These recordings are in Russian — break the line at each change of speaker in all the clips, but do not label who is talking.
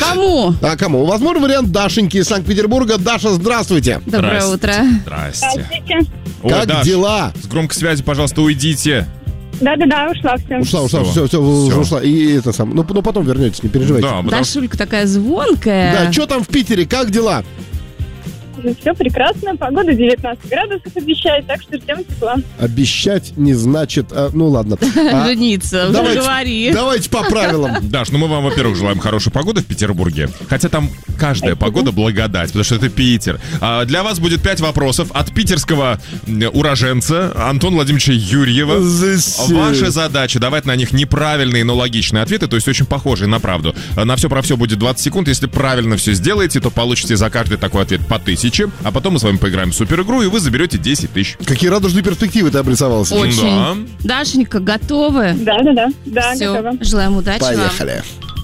Кому?
А кому? Возможно, вариант Дашеньки из Санкт-Петербурга. Даша, здравствуйте.
Доброе утро.
Здрасте.
Здравствуйте.
Как
Даш,
дела?
с громкой связи, пожалуйста, уйдите.
Да-да-да, ушла все.
Ушла, все, ушла. И это сам. Ну, потом вернетесь, не переживайте.
Да, потому что...
Дашулька такая звонкая.
Да, что там в Питере? Как дела?
Все прекрасно, погода 19 градусов обещает, так что ждем тепла.
Обещать не значит... ну, ладно.
Жениться, уже говори.
Давайте по правилам.
Даш, ну мы вам, во-первых, желаем хорошей погоды в Петербурге. Хотя там каждая погода благодать, потому что это Питер. Для вас будет 5 вопросов от питерского уроженца Антона Владимировича Юрьева. Ваша задача давать на них неправильные, но логичные ответы, то есть очень похожие на правду. На все про все будет 20 секунд. Если правильно все сделаете, то получите за каждый такой ответ по 1000. А потом мы с вами поиграем в супер-игру, и вы заберете 10 тысяч.
Какие радужные перспективы ты обрисовался.
Очень. Да. Дашенька, готовы?
Да,
Все,
готова.
желаем удачи вам.
Поехали.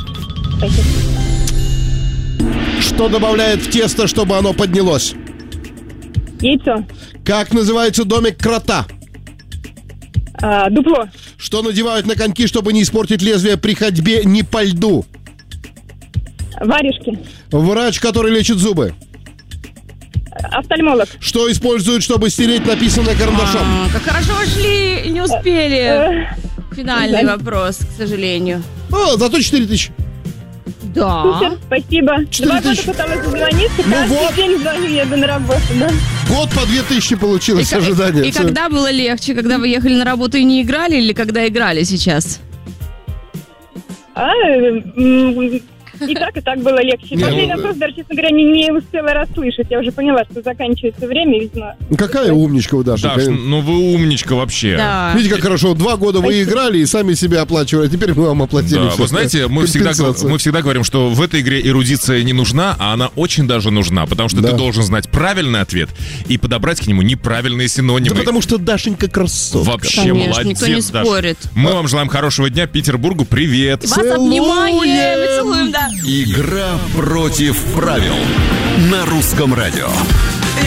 Что добавляет в тесто, чтобы оно поднялось?
Яйцо.
Как называется домик крота?
Дупло.
Что надевают на коньки, чтобы не испортить лезвие при ходьбе не по льду?
Варежки.
Врач, который лечит зубы.
Офтальмолог.
Что используют, чтобы стереть написанное карандашом?
Как хорошо вошли и не успели. Финальный вопрос, к сожалению.
Зато 4000.
Да.
Супер, спасибо.
4
2 года
тысячи.
пыталась дозвониться, каждый
вот.
день звоню, еду на работу, да.
Год по 2000 получилось ожидание.
И когда было легче? Когда вы ехали на работу и не играли, или когда играли сейчас?
И так было легче. Последний вопрос, даже, честно говоря, не успела расслышать. Я уже поняла, что заканчивается время, видимо.
Какая умничка у Даши.
Даш, ну вы умничка вообще.
Да.
Видите, как хорошо. 2 года вы играли и сами себя оплачивали, а теперь мы вам оплатили.
Да,
всё.
вы знаете, мы всегда говорим, что в этой игре эрудиция не нужна, а она очень даже нужна, потому что
Да.
ты должен знать правильный ответ и подобрать к нему неправильные синонимы.
Да потому что Дашенька красотка.
Вообще
Конечно,
молодец,
никто не
Даша.
спорит.
Мы вам желаем хорошего дня. Петербургу привет.
Вас обнимаем, мы целуем, да.
Игра против правил на Русском радио.